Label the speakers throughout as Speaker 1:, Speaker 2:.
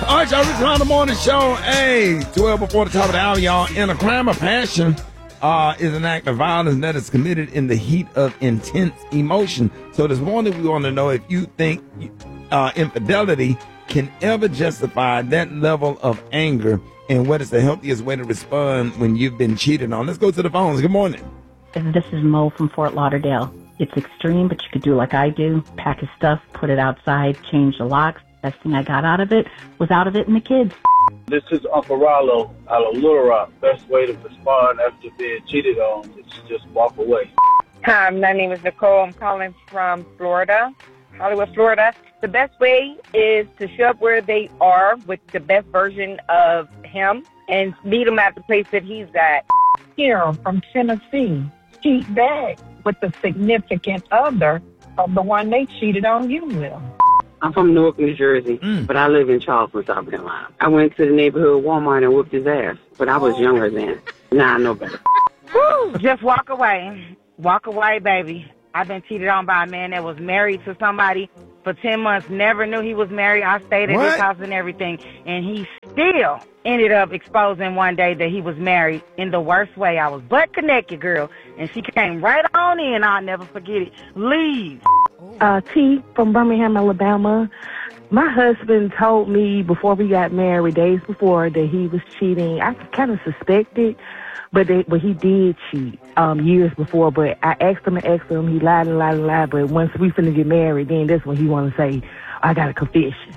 Speaker 1: All right, y'all, this is on the morning show. Hey, 12 before the top of the hour, y'all. In a crime of passion is an act of violence that is committed in the heat of intense emotion. So this morning, we want to know if you think infidelity can ever justify that level of anger, and what is the healthiest way to respond when you've been cheated on. Let's go to the phones. Good morning.
Speaker 2: This is Mo from Fort Lauderdale. It's extreme, but you could do like I do. Pack his stuff, put it outside, change the locks. Best thing I got out of it was out of it and the kids.
Speaker 3: This is Uncle Rollo out of Little Rock. Best way to respond after being cheated on is just walk away.
Speaker 4: Hi, my name is Nicole. I'm calling from Florida, Hollywood, Florida. The best way is to show up where they are with the best version of him and meet him at the place that he's at.
Speaker 5: Here from Tennessee, cheat back with the significant other of the one they cheated on you with.
Speaker 6: I'm from Newark, New Jersey, but I live in Charleston, South Carolina. I went to the neighborhood Walmart and whooped his ass, but I was younger then. Now I know better.
Speaker 4: Woo, just walk away. Walk away, baby. I've been cheated on by a man that was married to somebody for 10 months, never knew he was married. I stayed at his house and everything, and he still ended up exposing one day that he was married in the worst way. I was butt connected, girl, and she came right on in. I'll never forget it. Leave.
Speaker 7: T from Birmingham, Alabama. My husband told me before we got married, days before, that he was cheating. I kind of suspected, but he did cheat years before. But I asked him. He lied and lied and lied. But once we finna get married, then that's when he want to say, I got a confession.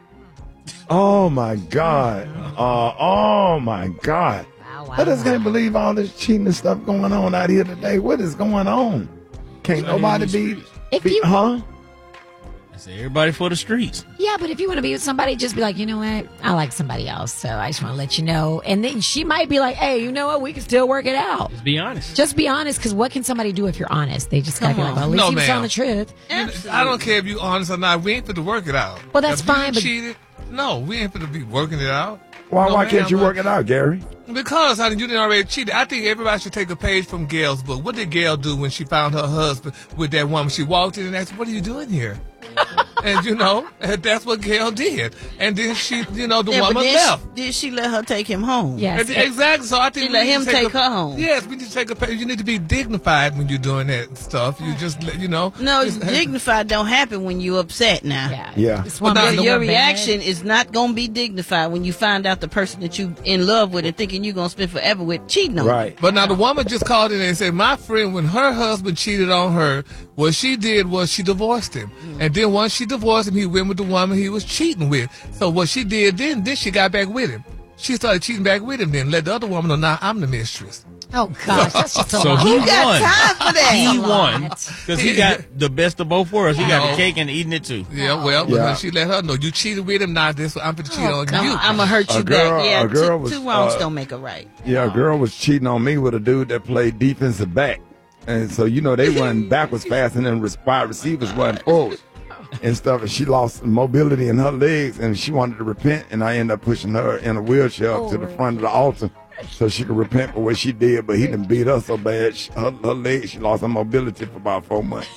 Speaker 1: Oh, my God. Oh, my God.
Speaker 8: Wow.
Speaker 1: I just can't believe all this cheating and stuff going on out here today. What is going on? Can't nobody be...
Speaker 8: Huh?
Speaker 9: I say everybody for the streets.
Speaker 8: Yeah, but if you want to be with somebody, just be like, you know what? I like somebody else, so I just want to let you know. And then she might be like, hey, you know what? We can still work it out.
Speaker 9: Just be honest.
Speaker 8: Just be honest, because what can somebody do if you're honest? They just got to be like, well, at least he was telling the truth.
Speaker 10: I don't care if you're honest or not. We ain't fit to work it out.
Speaker 8: Well, that's
Speaker 10: if
Speaker 8: fine.
Speaker 10: You cheated, no, we ain't fit to be working it out.
Speaker 1: Why can't you work it out, Gary?
Speaker 10: Because, honey, you didn't already cheat. I think everybody should take a page from Gail's book. What did Gail do when she found her husband with that woman? She walked in and asked, what are you doing here? And, that's what Gail did. And then she, the woman left.
Speaker 11: Did she let her take him home?
Speaker 8: Yes.
Speaker 10: Exactly. So I think
Speaker 11: she let him take her home.
Speaker 10: Yes, we need to take a page. You need to be dignified when you're doing that stuff. You just,
Speaker 11: No, dignified don't happen when you're upset now.
Speaker 1: Yeah.
Speaker 11: Your reaction is not going to be dignified when you find out the person that you in love with and thinking you're going to spend forever with cheating on.
Speaker 1: Right.
Speaker 10: But now the woman just called in and said, my friend, when her husband cheated on her, what she did was she divorced him. And then once she divorced him, he went with the woman he was cheating with. So what she did then she got back with him. She started cheating back with him then. Let the other woman know, now I'm the mistress.
Speaker 8: Oh, gosh, that's just a
Speaker 9: So
Speaker 8: lot.
Speaker 9: he
Speaker 11: Who got time for that?
Speaker 9: He won because he got the best of both worlds. He got the cake and eating it too.
Speaker 10: Yeah, but she let her know, you cheated with him, now this I'm going to cheat on you.
Speaker 11: I'm going to hurt you back. Yeah, two wrongs don't make a right.
Speaker 1: Yeah, a girl was cheating on me with a dude that played defensive back. And so, they run backwards fast and then wide receivers run forward and stuff. And she lost mobility in her legs and she wanted to repent. And I ended up pushing her in a wheelchair up to the front of the altar so she could repent for what she did. But he done beat her so bad, her legs, she lost her mobility for about 4 months.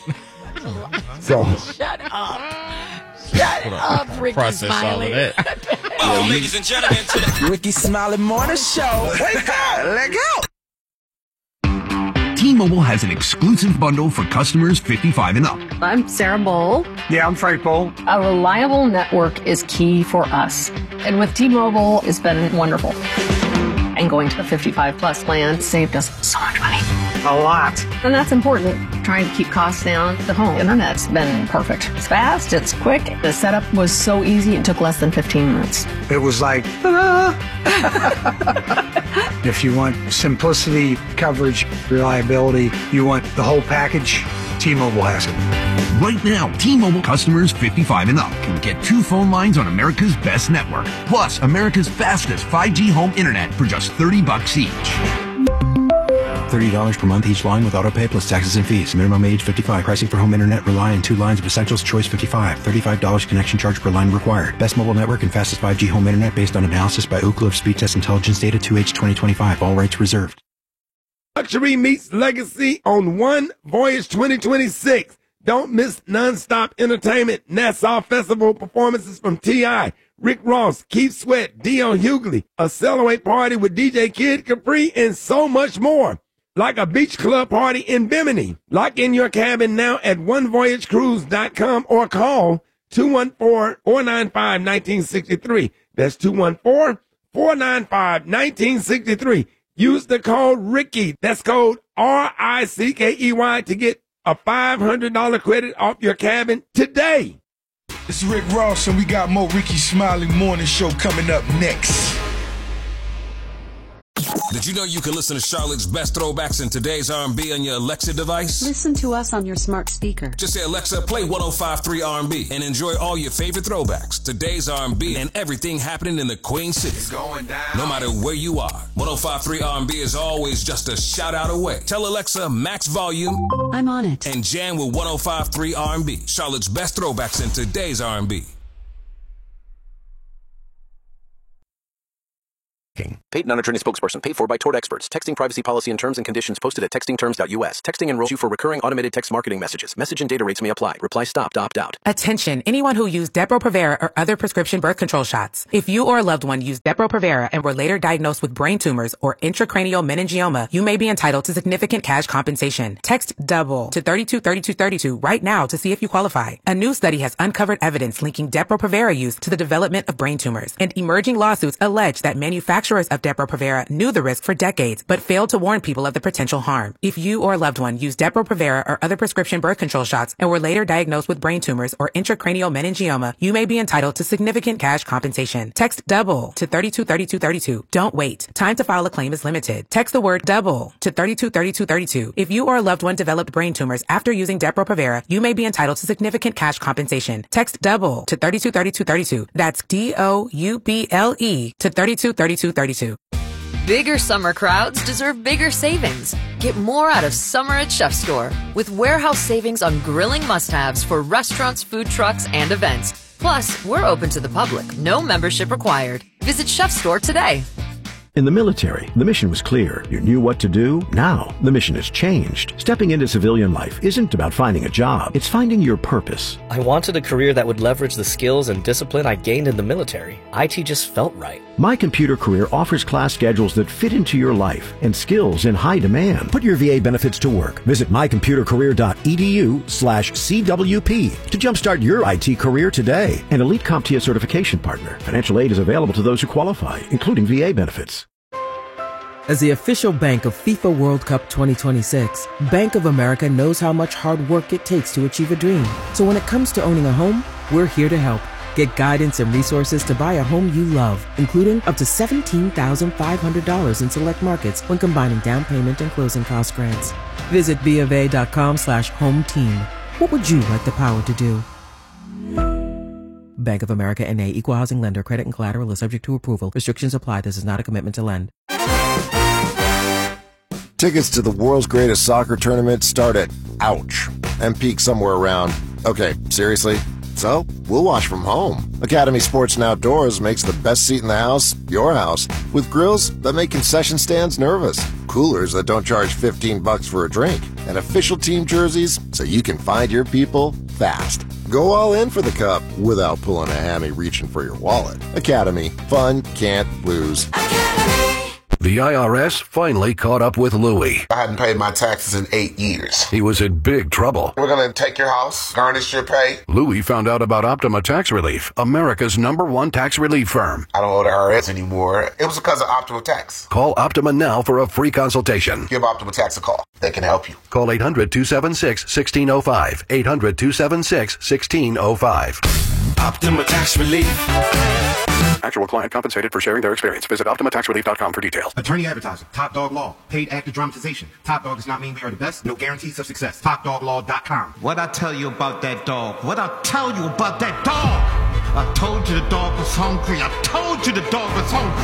Speaker 1: So
Speaker 8: Shut up, Ricky
Speaker 9: Process
Speaker 8: Smiley.
Speaker 9: all of that.
Speaker 12: Welcome, ladies and gentlemen, to the
Speaker 13: Ricky Smiley Morning Show. Wake up, let go.
Speaker 14: T-Mobile has an exclusive bundle for customers 55 and up.
Speaker 15: I'm Sarah Bowl.
Speaker 16: Yeah, I'm Frank Bowl.
Speaker 15: A reliable network is key for us. And with T-Mobile, it's been wonderful. And going to the 55 plus plan saved us so much money.
Speaker 16: A lot.
Speaker 15: And that's important. Trying to keep costs down. The home internet's been perfect. It's fast, it's quick. The setup was so easy, it took less than 15 minutes.
Speaker 16: It was like, If you want simplicity, coverage, reliability, you want the whole package, T-Mobile has it.
Speaker 14: Right now, T-Mobile customers 55 and up can get 2 phone lines on America's best network, plus America's fastest 5G home internet for just $30 each.
Speaker 17: $30 per month each line with autopay plus taxes and fees. Minimum age 55. Pricing for home internet rely on 2 lines of Essentials Choice 55. $35 connection charge per line required. Best mobile network and fastest 5G home internet based on analysis by Ookla of Speed Test Intelligence data 2H 2025. All rights reserved.
Speaker 1: Luxury meets legacy on One Voyage 2026. Don't miss non-stop entertainment, Nassau Festival performances from T.I., Rick Ross, Keith Sweat, Dion Hughley, a Celebrate party with DJ Kid Capri, and so much more. Like a beach club party in Bimini. Lock in your cabin now at onevoyagecruise.com or call 214-495-1963. That's 214-495-1963. Use the code RICKEY. That's code RICKEY to get a $500 credit off your cabin today.
Speaker 18: It's Rick Ross, and we got more Ricky Smiley Morning Show coming up next.
Speaker 12: Did you know you can listen to Charlotte's best throwbacks in today's R&B on your Alexa device?
Speaker 19: Listen to us on your smart speaker.
Speaker 12: Just say, Alexa, play 105.3 R&B and enjoy all your favorite throwbacks, today's R&B, and everything happening in the Queen City.
Speaker 18: It's going down.
Speaker 12: No matter where you are, 105.3 R&B is always just a shout out away. Tell Alexa, max volume.
Speaker 19: I'm on it.
Speaker 12: And jam with 105.3 R&B, Charlotte's best throwbacks in today's R&B.
Speaker 20: Paid non-attorney spokesperson paid for by Tort Experts. Texting privacy policy and terms and conditions posted at textingterms.us. Texting enrolls you for recurring automated text marketing messages. Message and data rates may apply. Reply stop to opt out.
Speaker 21: Attention, anyone who used Depo-Provera or other prescription birth control shots. If you or a loved one used Depo-Provera and were later diagnosed with brain tumors or intracranial meningioma, you may be entitled to significant cash compensation. Text DOUBLE to 323232 right now to see if you qualify. A new study has uncovered evidence linking Depo-Provera use to the development of brain tumors, and emerging lawsuits allege that manufacturers of Depo-Provera knew the risk for decades, but failed to warn people of the potential harm. If you or a loved one used Depo-Provera or other prescription birth control shots and were later diagnosed with brain tumors or intracranial meningioma, you may be entitled to significant cash compensation. Text DOUBLE to 323232. Don't wait. Time to file a claim is limited. Text the word DOUBLE to 323232. If you or a loved one developed brain tumors after using Depo-Provera, you may be entitled to significant cash compensation. Text DOUBLE to 323232. That's DOUBLE to 323232.
Speaker 22: Bigger summer crowds deserve bigger savings. Get more out of summer at Chef Store with warehouse savings on grilling must-haves for restaurants, food trucks, and events. Plus, we're open to the public. No membership required. Visit Chef Store today.
Speaker 17: In the military, the mission was clear. You knew what to do. Now, the mission has changed. Stepping into civilian life isn't about finding a job. It's finding your purpose.
Speaker 23: I wanted a career that would leverage the skills and discipline I gained in the military. IT just felt right.
Speaker 17: My Computer Career offers class schedules that fit into your life and skills in high demand. Put your VA benefits to work. Visit mycomputercareer.edu/CWP to jumpstart your IT career today. An elite CompTIA certification partner. Financial aid is available to those who qualify, including VA benefits.
Speaker 24: As the official bank of FIFA World Cup 2026, Bank of America knows how much hard work it takes to achieve a dream. So when it comes to owning a home, we're here to help. Get guidance and resources to buy a home you love, including up to $17,500 in select markets when combining down payment and closing cost grants. Visit BofA.com/home team. What would you like the power to do? Bank of America N.A. Equal Housing Lender. Credit and collateral is subject to approval. Restrictions apply. This is not a commitment to lend.
Speaker 25: Tickets to the world's greatest soccer tournament start at ouch and peak somewhere around, okay, seriously? So, we'll watch from home. Academy Sports and Outdoors makes the best seat in the house your house, with grills that make concession stands nervous, coolers that don't charge $15 for a drink, and official team jerseys so you can find your people fast. Go all in for the cup without pulling a hammy reaching for your wallet. Academy. Fun can't lose.
Speaker 14: The IRS finally caught up with Louie.
Speaker 26: I hadn't paid my taxes in 8 years.
Speaker 14: He was in big trouble.
Speaker 26: We're going to take your house, garnish your pay.
Speaker 14: Louie found out about Optima Tax Relief, America's #1 tax relief firm.
Speaker 26: I don't owe the IRS anymore. It was because of Optima Tax.
Speaker 14: Call Optima now for a free consultation.
Speaker 26: Give Optima Tax a call. They can help you.
Speaker 14: Call 800-276-1605. 800-276-1605.
Speaker 13: Optima Tax Relief.
Speaker 14: Actual client compensated for sharing their experience. Visit OptimaTaxRelief.com for details.
Speaker 27: Attorney advertising. Top Dog Law. Paid actor dramatization. Top Dog does not mean we are the best. No guarantees of success. TopDogLaw.com.
Speaker 28: What I tell you about that dog? What I tell you about that dog? I told you the dog was hungry. I told you the dog was hungry.